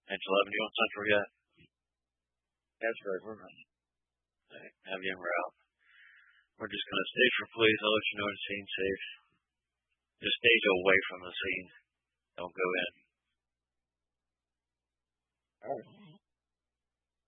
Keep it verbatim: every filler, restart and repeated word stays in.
Angel eleven, you on Central yet? That's right. We're on. Right, have you ever out? We're just going to stage for police. I'll let you know the scene safe. Just stage away from the scene. Don't go in. All right.